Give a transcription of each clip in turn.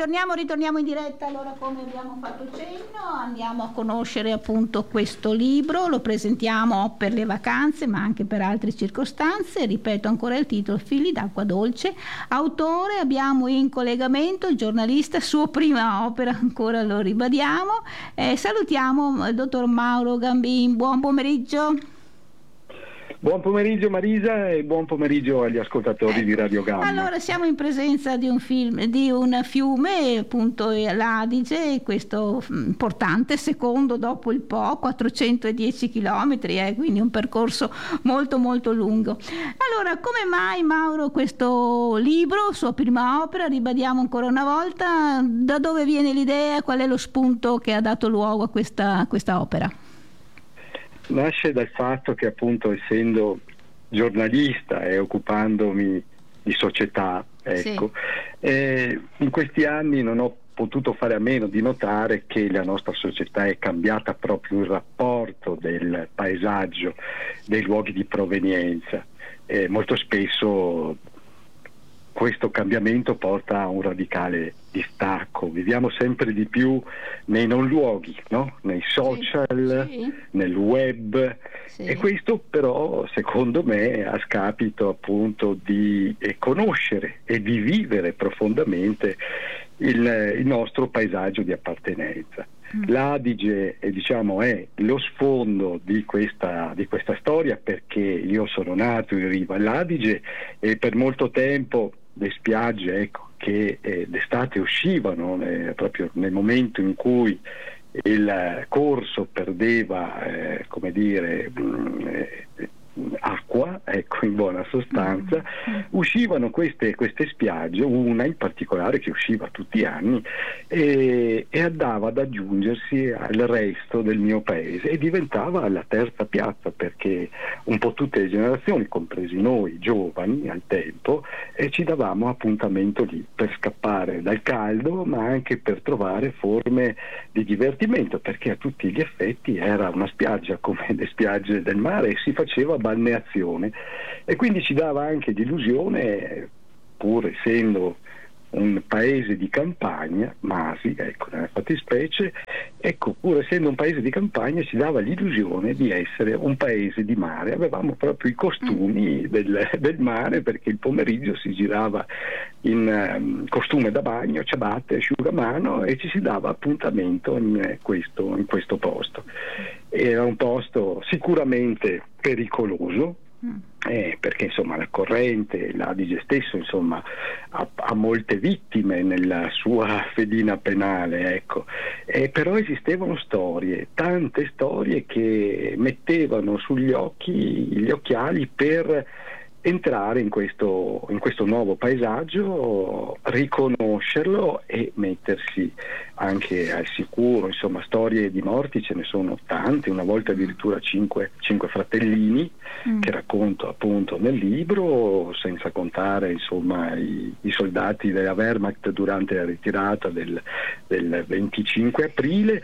ritorniamo in diretta. Allora, come abbiamo fatto cenno, andiamo a conoscere appunto questo libro, lo presentiamo per le vacanze ma anche per altre circostanze. Ripeto ancora il titolo: Figli d'acqua dolce. Autore abbiamo in collegamento il giornalista, sua prima opera, ancora lo ribadiamo. Salutiamo il dottor Mauro Gambin. Buon pomeriggio. Buon pomeriggio Marisa e buon pomeriggio agli ascoltatori di Radio Gamma. Allora, siamo in presenza di un fiume, appunto l'Adige, questo importante, secondo dopo il Po, 410 chilometri, quindi un percorso molto molto lungo. Allora, come mai, Mauro, questo libro, sua prima opera, ribadiamo ancora una volta, da dove viene l'idea, qual è lo spunto che ha dato luogo a questa opera? Nasce dal fatto che, appunto, essendo giornalista e occupandomi di società, ecco, in questi anni non ho potuto fare a meno di notare che la nostra società è cambiata proprio il rapporto del paesaggio, dei luoghi di provenienza. Molto spesso questo cambiamento porta a un radicale distacco. Viviamo sempre di più nei non luoghi, no? Nei social, nel web, e questo però secondo me a scapito appunto di conoscere e di vivere profondamente il nostro paesaggio di appartenenza. L'Adige diciamo è lo sfondo di questa storia, perché io sono nato in riva all'Adige e per molto tempo le spiagge, ecco, che d'estate uscivano proprio nel momento in cui il corso perdeva come dire acqua, ecco, in buona sostanza, uscivano queste spiagge, una in particolare che usciva tutti gli anni e andava ad aggiungersi al resto del mio paese e diventava la terza piazza, perché un po' tutte le generazioni, compresi noi giovani al tempo, ci davamo appuntamento lì per scappare dal caldo, ma anche per trovare forme di divertimento, perché a tutti gli effetti era una spiaggia come le spiagge del mare e si faceva balneazione, e quindi ci dava anche l'illusione, pur essendo un paese di campagna, Masi, ecco, nella fattispecie, ecco, pur essendo un paese di campagna ci dava l'illusione di essere un paese di mare. Avevamo proprio i costumi del mare, perché il pomeriggio si girava in costume da bagno, ciabatte, asciugamano, e ci si dava appuntamento in questo posto. Era un posto sicuramente pericoloso, perché insomma la corrente, l'Adige stesso insomma ha molte vittime nella sua fedina penale, ecco. Però esistevano storie, tante storie che mettevano sugli occhi gli occhiali per entrare in questo nuovo paesaggio, riconoscerlo e mettersi anche al sicuro. Insomma, storie di morti ce ne sono tante, una volta addirittura cinque fratellini che racconto appunto nel libro, senza contare insomma i soldati della Wehrmacht durante la ritirata del 25 aprile.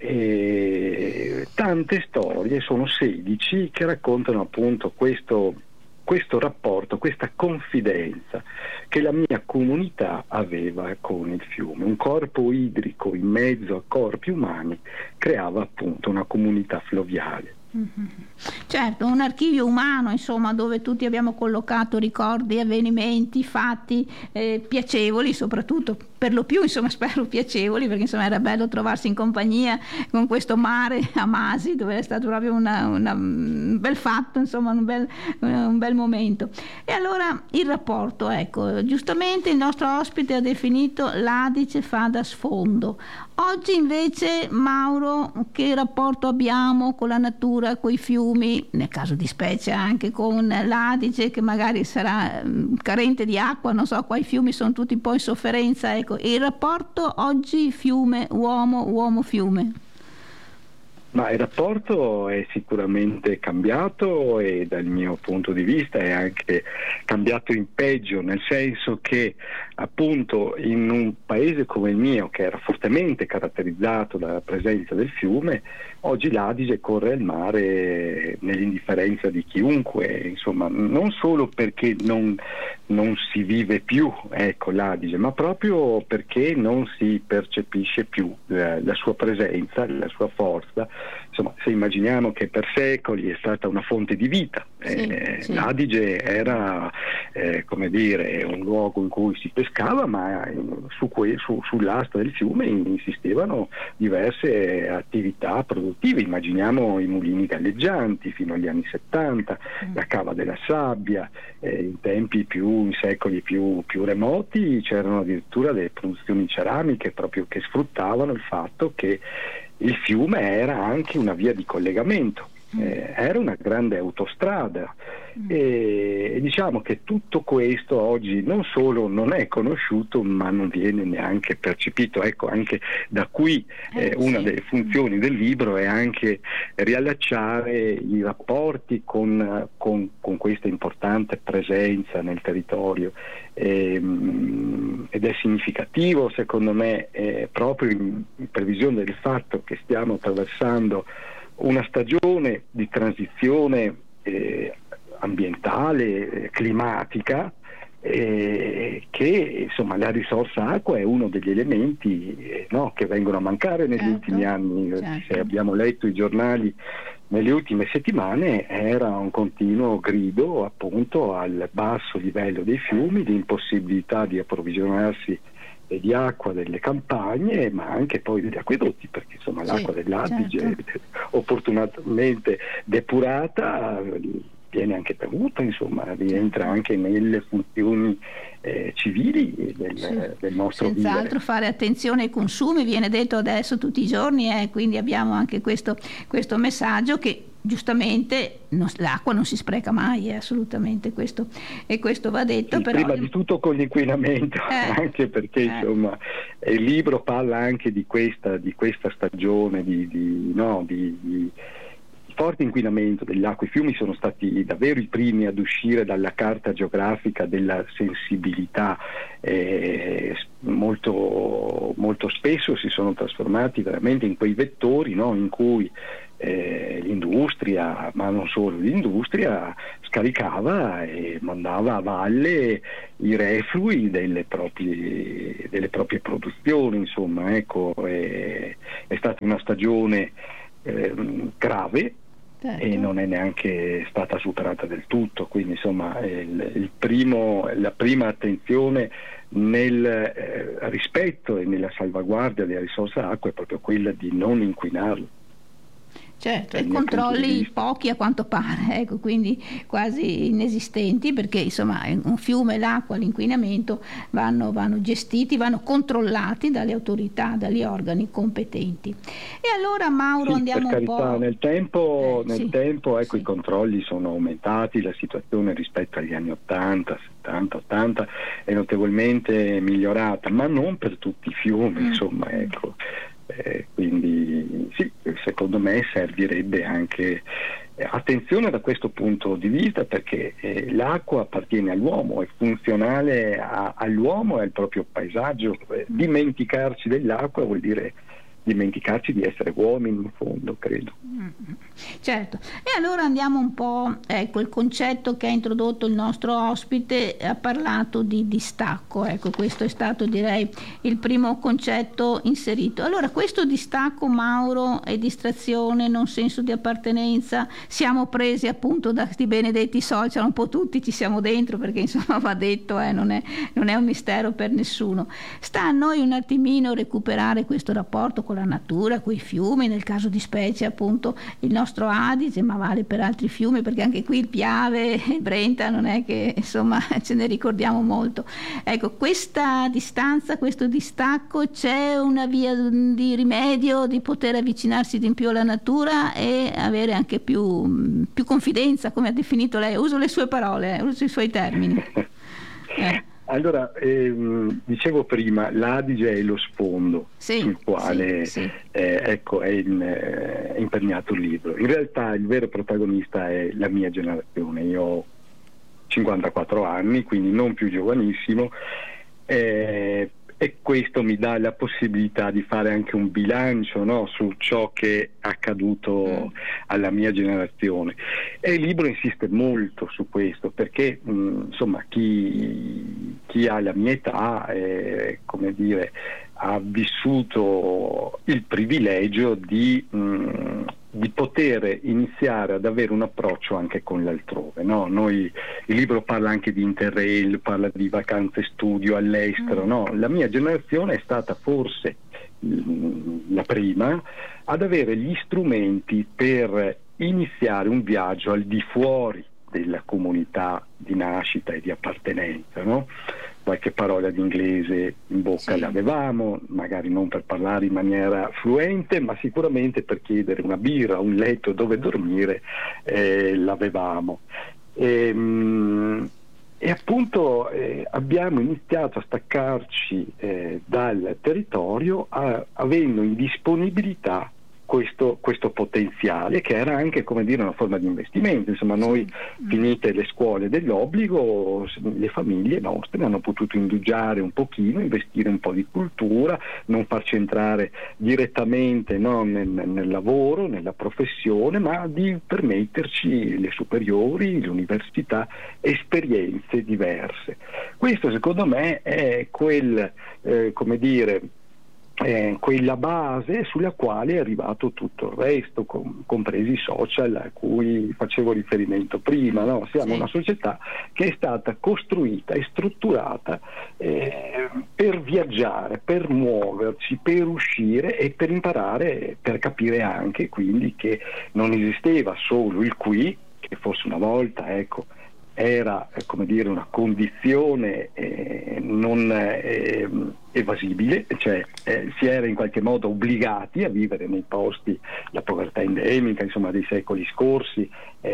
Tante storie, sono 16, che raccontano appunto questo rapporto, questa confidenza che la mia comunità aveva con il fiume. Un corpo idrico in mezzo a corpi umani creava appunto una comunità fluviale. Certo, un archivio umano, insomma, dove tutti abbiamo collocato ricordi, avvenimenti, fatti piacevoli, soprattutto per lo più, insomma, spero piacevoli, perché insomma era bello trovarsi in compagnia con questo mare a Masi, dove è stato proprio un bel fatto, insomma, un bel momento. E allora il rapporto, ecco, giustamente il nostro ospite ha definito l'Adige fa da sfondo. Oggi invece, Mauro, che rapporto abbiamo con la natura, con i fiumi, nel caso di specie anche con l'Adige, che magari sarà carente di acqua, non so, qua i fiumi sono tutti un po' in sofferenza, ecco, il rapporto oggi fiume-uomo, uomo-fiume? Ma il rapporto è sicuramente cambiato, e dal mio punto di vista è anche cambiato in peggio, nel senso che appunto in un paese come il mio, che era fortemente caratterizzato dalla presenza del fiume, oggi l'Adige corre al mare nell'indifferenza di chiunque, insomma, non solo perché non non si vive più, ecco, l'Adige, ma proprio perché non si percepisce più la sua presenza, la sua forza. Insomma, se immaginiamo che per secoli è stata una fonte di vita, sì. l'Adige era come dire, un luogo in cui si pescava, ma sull'asta del fiume insistevano diverse attività produttive. Immaginiamo i mulini galleggianti fino agli anni 70, la cava della sabbia, in secoli più remoti c'erano addirittura delle produzioni ceramiche proprio che sfruttavano il fatto che il fiume era anche una via di collegamento, era una grande autostrada, e diciamo che tutto questo oggi non solo non è conosciuto, ma non viene neanche percepito. Ecco, anche da qui una delle funzioni del libro è anche riallacciare i rapporti con questa importante presenza nel territorio, ed è significativo secondo me, proprio in previsione del fatto che stiamo attraversando una stagione di transizione ambientale, climatica, che insomma la risorsa acqua è uno degli elementi che vengono a mancare negli ultimi anni. Se abbiamo letto i giornali nelle ultime settimane, era un continuo grido appunto al basso livello dei fiumi, di impossibilità di approvvigionarsi di acqua delle campagne, ma anche poi degli acquedotti, perché insomma l'acqua dell'Adige, opportunamente depurata, viene anche bevuta, insomma rientra anche nelle funzioni civili del nostro vivere. Senz'altro fare attenzione ai consumi, viene detto adesso tutti i giorni, quindi abbiamo anche questo messaggio che giustamente l'acqua non si spreca mai, assolutamente, questo va detto. Sì, però prima di tutto con l'inquinamento, anche perché insomma il libro parla anche di questa stagione di forte inquinamento delle acque. I fiumi sono stati davvero i primi ad uscire dalla carta geografica della sensibilità, molto, molto spesso si sono trasformati veramente in quei vettori in cui l'industria, ma non solo l'industria, scaricava e mandava a valle i reflui delle proprie produzioni. Insomma, ecco, è stata una stagione grave, e non è neanche stata superata del tutto, quindi insomma la prima attenzione nel rispetto e nella salvaguardia della risorsa acqua è proprio quella di non inquinarlo. Certo, e controlli pochi a quanto pare, ecco, quindi quasi inesistenti, perché insomma un fiume, l'acqua, l'inquinamento vanno gestiti, vanno controllati dalle autorità, dagli organi competenti. E allora Mauro, andiamo per un carità, po'. Nel tempo i controlli sono aumentati, la situazione rispetto agli anni 80, 70, 80 è notevolmente migliorata, ma non per tutti i fiumi, insomma, ecco. Quindi sì, secondo me servirebbe anche attenzione da questo punto di vista, perché l'acqua appartiene all'uomo, è funzionale all'uomo e al proprio paesaggio. Dimenticarci dell'acqua vuol dire dimenticarci di essere uomini, in fondo, credo. Certo, e allora andiamo un po', ecco, il concetto che ha introdotto il nostro ospite ha parlato di distacco, ecco, questo è stato, direi, il primo concetto inserito. Allora, questo distacco, Mauro, è distrazione, non senso di appartenenza, siamo presi appunto da questi benedetti social, un po' tutti ci siamo dentro, perché insomma va detto, non è un mistero per nessuno. Sta a noi un attimino recuperare questo rapporto con la natura, con i fiumi, nel caso di specie appunto il nostro Adige, ma vale per altri fiumi, perché anche qui il Piave, il Brenta, non è che insomma ce ne ricordiamo molto. Ecco, questa distanza, questo distacco, c'è una via di rimedio, di poter avvicinarsi di più alla natura e avere anche più confidenza, come ha definito lei, uso le sue parole, uso i suoi termini. Allora, dicevo prima, l'Adige è lo sfondo sul quale ecco, è imperniato il libro. In realtà il vero protagonista è la mia generazione. Io ho 54 anni, quindi non più giovanissimo, e e questo mi dà la possibilità di fare anche un bilancio, no, su ciò che è accaduto alla mia generazione. E il libro insiste molto su questo, perché insomma chi ha la mia età, come dire, ha vissuto il privilegio di poter iniziare ad avere un approccio anche con l'altrove, no? Il libro parla anche di interrail, parla di vacanze studio all'estero, no? La mia generazione è stata forse la prima ad avere gli strumenti per iniziare un viaggio al di fuori della comunità di nascita e di appartenenza, no? Qualche parola di inglese in bocca l'avevamo, magari non per parlare in maniera fluente, ma sicuramente per chiedere una birra, un letto dove dormire, l'avevamo. E appunto abbiamo iniziato a staccarci dal territorio avendo in disponibilità questo potenziale, che era anche, come dire, una forma di investimento. Insomma, noi, finite le scuole dell'obbligo, le famiglie nostre hanno potuto indugiare un pochino, investire un po' di cultura, non farci entrare direttamente, no, nel lavoro, nella professione, ma di permetterci le superiori, l'università, esperienze diverse. Questo secondo me è quella base sulla quale è arrivato tutto il resto, compresi i social a cui facevo riferimento prima, no? Siamo una società che è stata costruita e strutturata per viaggiare, per muoverci, per uscire e per imparare, per capire anche quindi che non esisteva solo il qui, che forse una volta, era, come dire, una condizione non evasibile, cioè si era in qualche modo obbligati a vivere nei posti, la povertà endemica, insomma, dei secoli scorsi,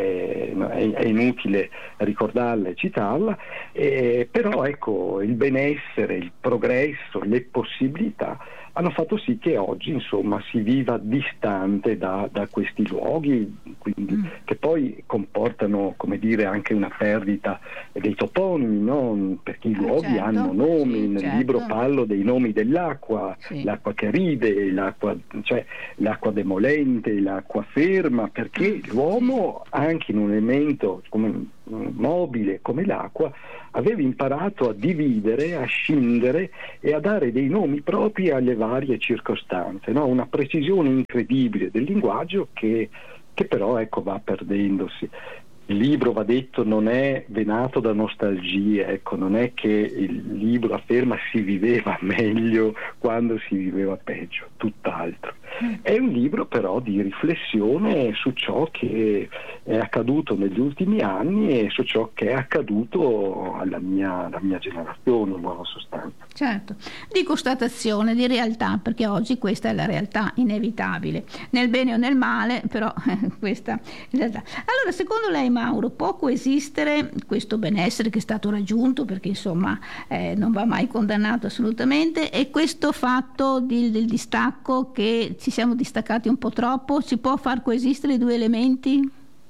è inutile ricordarla e citarla, però ecco, il benessere, il progresso, le possibilità hanno fatto sì che oggi, insomma, si viva distante da questi luoghi, quindi, che poi comportano, come dire, anche una perdita dei toponimi, no? Perché i luoghi hanno nomi. Nel libro parlo dei nomi dell'acqua, l'acqua che ride, l'acqua demolente, l'acqua ferma, perché l'uomo, anche in un elemento mobile come l'acqua, aveva imparato a dividere, a scindere e a dare dei nomi propri alle varie circostanze, no? Una precisione incredibile del linguaggio che però, ecco, va perdendosi. Il libro, va detto, non è venato da nostalgie, ecco, non è che il libro afferma si viveva meglio quando si viveva peggio, tutt'altro. È un libro però di riflessione su ciò che è accaduto negli ultimi anni e su ciò che è accaduto alla mia generazione, in buona sostanza. Certo, di constatazione, di realtà, perché oggi questa è la realtà inevitabile, nel bene o nel male, però questa è la realtà. Allora, secondo lei, Mauro, può coesistere questo benessere che è stato raggiunto, perché insomma non va mai condannato assolutamente, e questo fatto del distacco, che ci siamo distaccati un po' troppo, si può far coesistere i due elementi?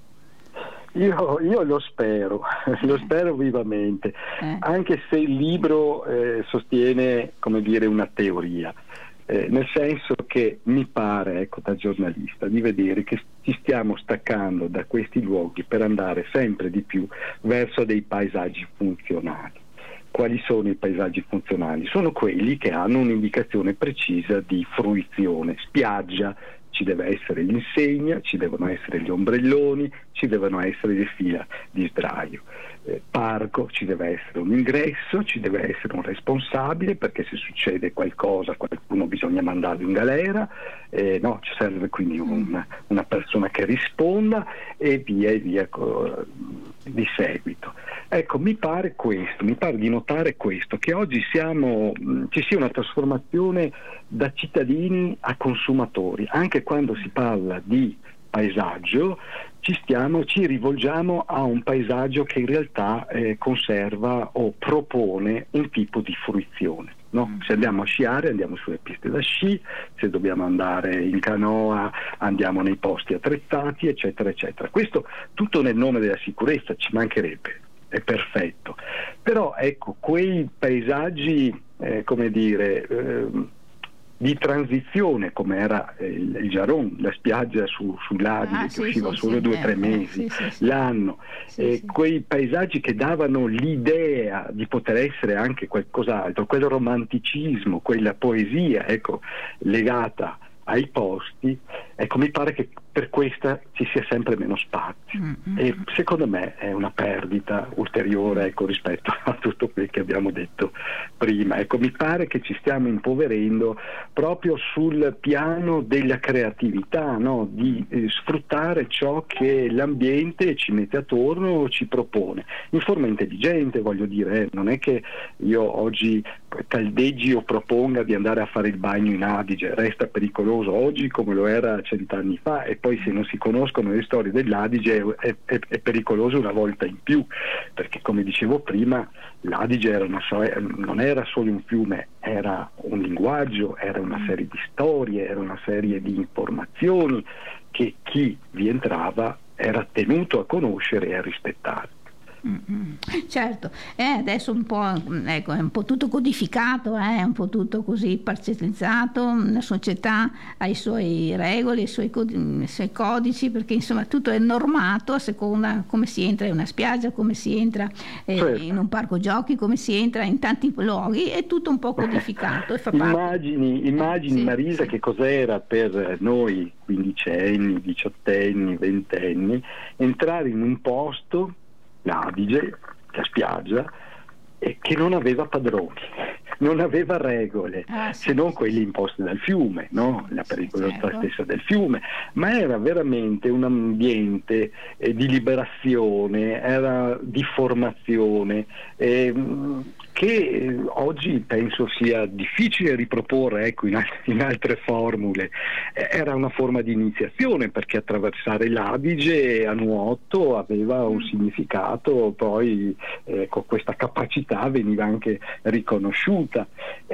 Io lo spero vivamente, anche se il libro sostiene, come dire, una teoria, nel senso che mi pare, ecco, da giornalista, di vedere che ci stiamo staccando da questi luoghi per andare sempre di più verso dei paesaggi funzionali. Quali sono i paesaggi funzionali? Sono quelli che hanno un'indicazione precisa di fruizione. Spiaggia, ci deve essere l'insegna, ci devono essere gli ombrelloni, ci devono essere le fila di sdraio. Parco, ci deve essere un ingresso, ci deve essere un responsabile, perché se succede qualcosa qualcuno bisogna mandarlo in galera, no, ci serve quindi una persona che risponda e via di seguito. Ecco, mi pare di notare questo, che oggi ci sia una trasformazione da cittadini a consumatori. Anche quando si parla di paesaggio ci rivolgiamo a un paesaggio che in realtà conserva o propone un tipo di fruizione, no? Se andiamo a sciare andiamo sulle piste da sci, se dobbiamo andare in canoa andiamo nei posti attrezzati, eccetera eccetera. Questo tutto nel nome della sicurezza, ci mancherebbe, è perfetto. Però ecco, quei paesaggi come dire, di transizione, come era il Jaron, la spiaggia sull'Adige, che usciva solo 2 o 3 mesi l'anno, quei paesaggi che davano l'idea di poter essere anche qualcos'altro, quel romanticismo, quella poesia, ecco, legata ai posti. Ecco, mi pare che per questa ci sia sempre meno spazio, e secondo me è una perdita ulteriore, ecco, rispetto a tutto quel che abbiamo detto prima. Ecco, mi pare che ci stiamo impoverendo proprio sul piano della creatività, no? Di sfruttare ciò che l'ambiente ci mette attorno, ci propone in forma intelligente, voglio dire, non è che io oggi caldeggi o proponga di andare a fare il bagno in Adige, resta pericoloso oggi come lo era 100 anni fa, e poi se non si conoscono le storie dell'Adige è pericoloso una volta in più, perché come dicevo prima l'Adige non era solo un fiume, era un linguaggio, era una serie di storie, era una serie di informazioni che chi vi entrava era tenuto a conoscere e a rispettare. Certo, adesso un po', ecco, è un po' tutto codificato, è un po' tutto così parcellizzato, la società ha i suoi regole, i suoi codici, perché insomma tutto è normato a seconda come si entra in una spiaggia, come si entra in un parco giochi, come si entra in tanti luoghi, è tutto un po' codificato. E fa immagini Marisa, che cos'era per noi quindicenni, diciottenni, ventenni entrare in un posto, l'Adige, la spiaggia, che non aveva padroni, non aveva regole, se non quelle imposte dal fiume, no? La pericolosità stessa del fiume, ma era veramente un ambiente di liberazione, era di formazione, che oggi penso sia difficile riproporre, ecco, in altre formule. Era una forma di iniziazione, perché attraversare l'Adige a nuoto aveva un significato, poi con questa capacità veniva anche riconosciuta.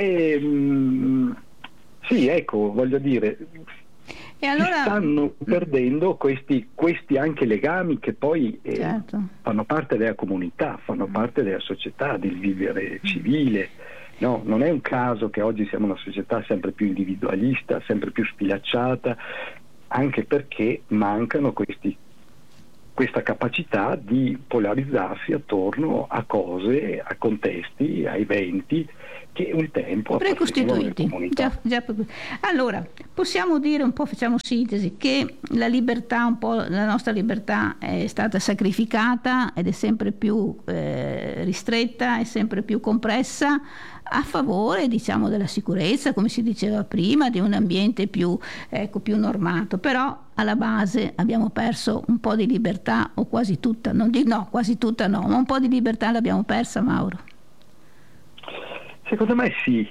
Sì, ecco, voglio dire, e allora si stanno perdendo questi anche legami che poi fanno parte della comunità, fanno parte della società, del vivere civile. No, non è un caso che oggi siamo una società sempre più individualista, sempre più sfilacciata, anche perché mancano questa capacità di polarizzarsi attorno a cose, a contesti, a eventi che un tempo precostituiti. Allora, possiamo dire un po', facciamo sintesi, che la libertà, un po' la nostra libertà è stata sacrificata ed è sempre più ristretta, è sempre più compressa a favore, diciamo, della sicurezza, come si diceva prima, di un ambiente più normato. Però alla base abbiamo perso un po' di libertà, o quasi tutta, quasi tutta no, ma un po' di libertà l'abbiamo persa, Mauro. Secondo me sì,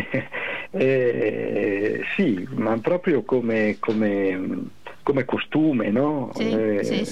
sì, ma proprio come costume, no? Sì.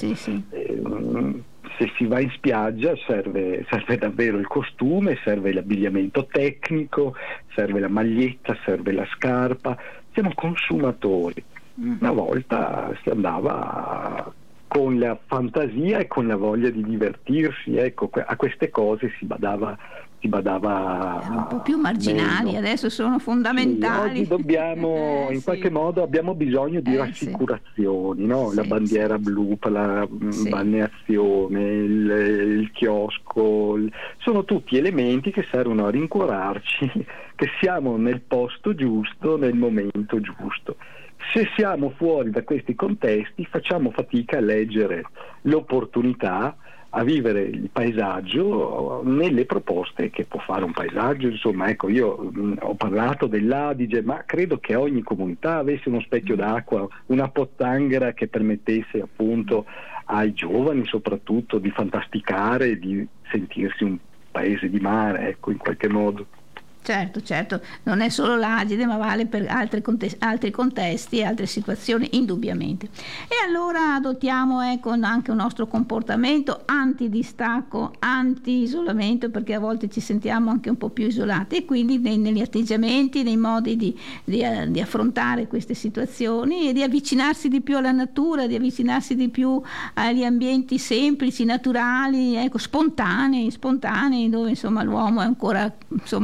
Se si va in spiaggia serve davvero il costume, serve l'abbigliamento tecnico, serve la maglietta, serve la scarpa. Siamo consumatori. Una volta si andava con la fantasia e con la voglia di divertirsi, ecco, a queste cose si badava un po' più marginali, meno. Adesso sono fondamentali. Sì, oggi dobbiamo in qualche modo abbiamo bisogno di rassicurazioni, no? La bandiera blu per la balneazione, il chiosco, sono tutti elementi che servono a rincuorarci che siamo nel posto giusto, nel momento giusto. Se siamo fuori da questi contesti facciamo fatica a leggere l'opportunità, a vivere il paesaggio nelle proposte che può fare un paesaggio. Insomma, ecco, io ho parlato dell'Adige, ma credo che ogni comunità avesse uno specchio d'acqua, una pozzanghera che permettesse appunto ai giovani soprattutto di fantasticare, di sentirsi un paese di mare, ecco, in qualche modo. Certo, non è solo l'Agide, ma vale per altri contesti e altre situazioni, indubbiamente. E allora adottiamo anche un nostro comportamento anti-distacco, anti-isolamento, perché a volte ci sentiamo anche un po' più isolati, e quindi negli atteggiamenti, nei modi di affrontare queste situazioni e di avvicinarsi di più alla natura, di avvicinarsi di più agli ambienti semplici, naturali, spontanei, dove insomma l'uomo è ancora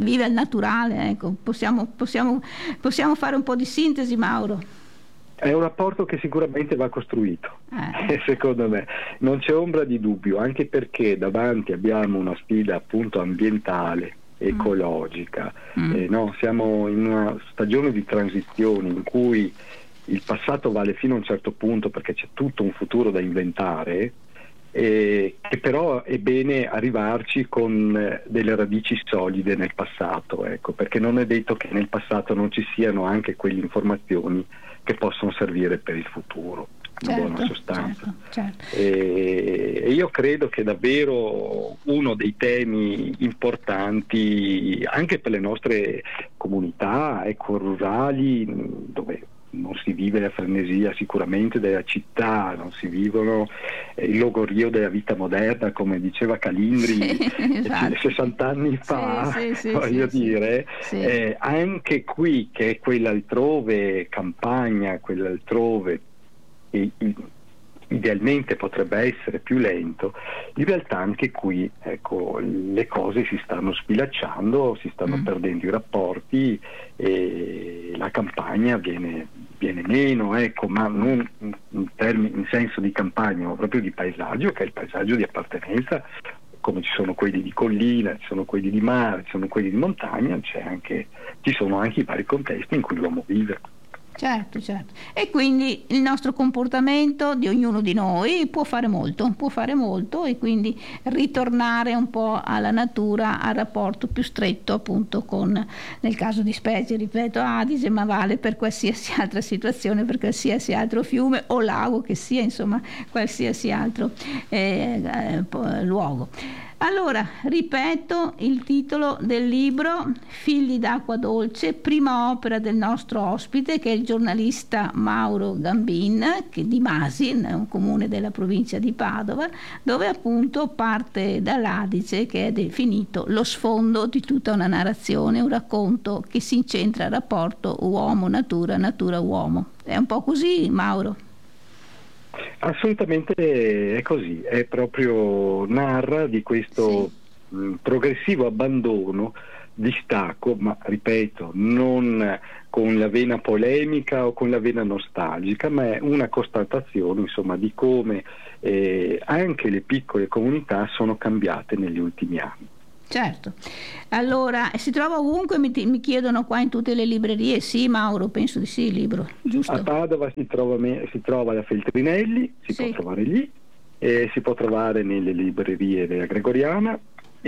vive al naturale, ecco. Possiamo fare un po' di sintesi, Mauro? È un rapporto che sicuramente va costruito, secondo me, non c'è ombra di dubbio, anche perché davanti abbiamo una sfida appunto ambientale, ecologica, no? Siamo in una stagione di transizione in cui il passato vale fino a un certo punto perché c'è tutto un futuro da inventare, che però è bene arrivarci con delle radici solide nel passato, ecco, perché non è detto che nel passato non ci siano anche quelle informazioni che possono servire per il futuro, in buona sostanza. Certo. E io credo che davvero uno dei temi importanti anche per le nostre comunità rurali, dove non si vive la frenesia sicuramente della città, non si vivono il logorio della vita moderna, come diceva Calindri, esatto, 60 anni fa, voglio dire, anche qui, che è quell'altrove campagna, quell'altrove idealmente potrebbe essere più lento, in realtà anche qui, ecco, le cose si stanno sfilacciando, si stanno perdendo i rapporti e la campagna viene meno, ecco, ma non in senso di campagna, ma proprio di paesaggio, che è il paesaggio di appartenenza, come ci sono quelli di collina, ci sono quelli di mare, ci sono quelli di montagna, ci sono anche i vari contesti in cui l'uomo vive. Certo. E quindi il nostro comportamento di ognuno di noi può fare molto e quindi ritornare un po' alla natura, al rapporto più stretto appunto con, nel caso di specie, ripeto, Adige, ma vale per qualsiasi altra situazione, per qualsiasi altro fiume o lago che sia, insomma, qualsiasi altro luogo. Allora, ripeto il titolo del libro, Figli d'acqua dolce, prima opera del nostro ospite, che è il giornalista Mauro Gambin, che di Masi, un comune della provincia di Padova, dove appunto parte dall'Adige, che è definito lo sfondo di tutta una narrazione, un racconto che si incentra al rapporto uomo-natura, natura-uomo. È un po' così, Mauro? Assolutamente è così, è proprio narra di questo progressivo abbandono, distacco, ma ripeto, non con la vena polemica o con la vena nostalgica, ma è una constatazione, insomma, di come anche le piccole comunità sono cambiate negli ultimi anni. Certo, allora si trova ovunque, mi chiedono qua in tutte le librerie, sì Mauro, penso di sì, il libro, giusto? A Padova si trova da Feltrinelli, si può trovare lì, si può trovare nelle librerie della Gregoriana,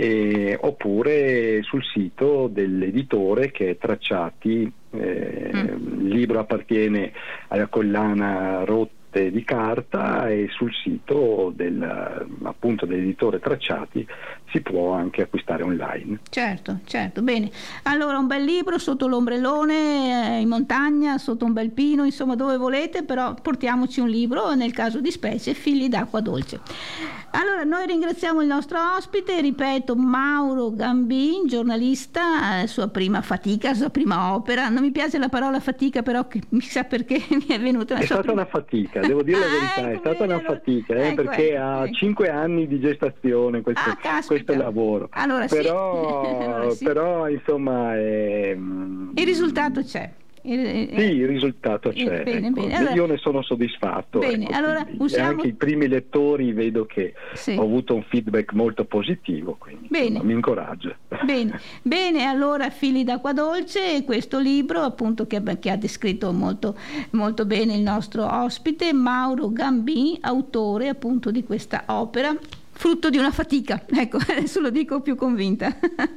oppure sul sito dell'editore che è Tracciati, il libro appartiene alla collana Rotte di carta e sul sito appunto dell'editore Tracciati si può anche acquistare online. Certo, bene. Allora un bel libro sotto l'ombrellone, in montagna, sotto un bel pino, insomma dove volete, però portiamoci un libro, nel caso di specie, Figli d'acqua dolce. Allora noi ringraziamo il nostro ospite, ripeto, Mauro Gambin, giornalista, sua prima fatica, sua prima opera. Non mi piace la parola fatica, però che mi sa perché mi è venuta. È stata una fatica, devo dire la verità, è stata una fatica, perché ha 5 anni di gestazione questo lavoro. Allora, però insomma il risultato c'è. Sì, il risultato c'è. Bene. Allora, io ne sono soddisfatto. Bene, allora e anche i primi lettori vedo che ho avuto un feedback molto positivo, quindi insomma, mi incoraggia. Bene, allora Figli d'acqua dolce, questo libro appunto che ha descritto molto, molto bene il nostro ospite, Mauro Gambin, autore appunto di questa opera. Frutto di una fatica, ecco, adesso lo dico più convinta.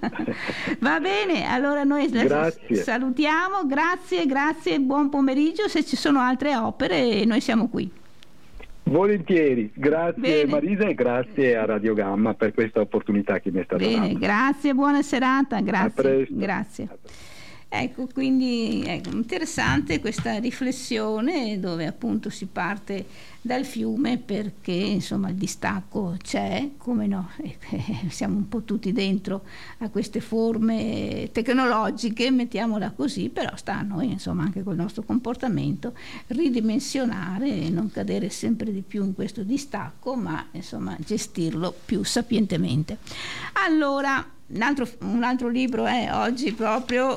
Va bene, allora noi salutiamo, grazie, buon pomeriggio, se ci sono altre opere noi siamo qui. Volentieri, grazie Marisa e grazie a Radio Gamma per questa opportunità che mi è stata data. Grazie, buona serata, grazie. Grazie. Ecco, quindi interessante questa riflessione dove appunto si parte dal fiume perché insomma il distacco c'è, come no, siamo un po' tutti dentro a queste forme tecnologiche, mettiamola così, però sta a noi insomma anche col nostro comportamento ridimensionare e non cadere sempre di più in questo distacco, ma insomma gestirlo più sapientemente. Allora un altro libro è oggi proprio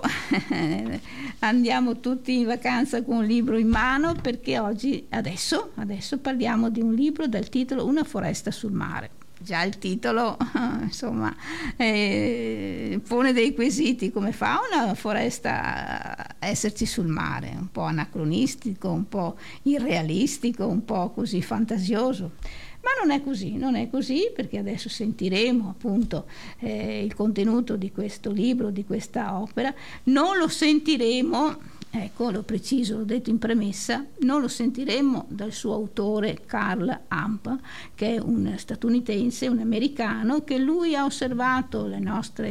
andiamo tutti in vacanza con un libro in mano, perché adesso parliamo di un libro dal titolo Una foresta sul mare. Già il titolo insomma pone dei quesiti: come fa una foresta a esserci sul mare? Un po' anacronistico, un po' irrealistico, un po' così fantasioso. Ma non è così, perché adesso sentiremo appunto il contenuto di questo libro, di questa opera. Non lo sentiremo, ecco, lo preciso, l'ho detto in premessa, non lo sentiremo dal suo autore Carl Hamp, che è un statunitense, un americano, che lui ha osservato la nostra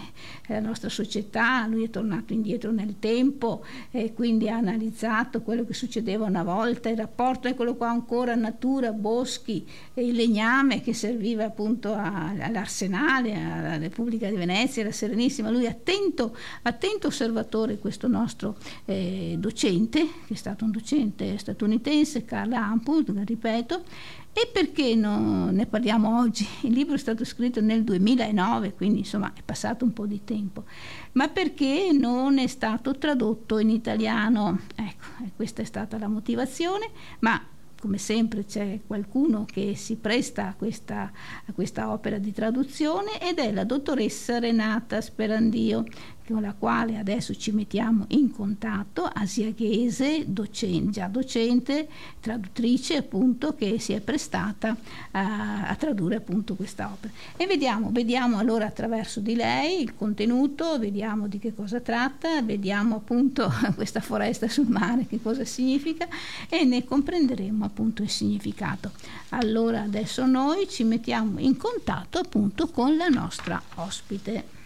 società, lui è tornato indietro nel tempo e quindi ha analizzato quello che succedeva una volta, il rapporto, eccolo qua ancora, natura, boschi, e il legname che serviva appunto all'Arsenale, alla Repubblica di Venezia, alla Serenissima. Lui attento osservatore, questo nostro docente, che è stato un docente statunitense, Carl Hamp, ripeto. E perché ne parliamo oggi? Il libro è stato scritto nel 2009, quindi insomma è passato un po' di tempo, ma perché non è stato tradotto in italiano? Ecco, questa è stata la motivazione, ma come sempre c'è qualcuno che si presta a questa opera di traduzione, ed è la dottoressa Renata Sperandio, con la quale adesso ci mettiamo in contatto, asiaghese, già docente, traduttrice appunto, che si è prestata a tradurre appunto questa opera. E vediamo allora attraverso di lei il contenuto, vediamo di che cosa tratta, vediamo appunto questa foresta sul mare che cosa significa, e ne comprenderemo appunto il significato. Allora adesso noi ci mettiamo in contatto appunto con la nostra ospite.